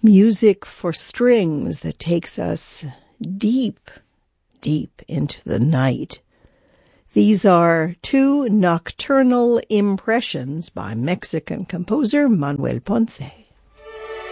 Music for strings that takes us deep, deep into the night. These are two nocturnal impressions by Mexican composer Manuel Ponce.